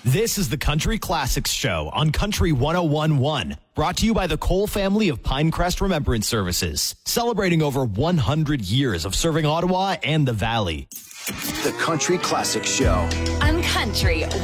This is the Country Classics Show on Country 101.1, brought to you by the Cole family of Pinecrest Remembrance Services, celebrating over 100 years of serving Ottawa and the Valley. The Country Classics Show on Country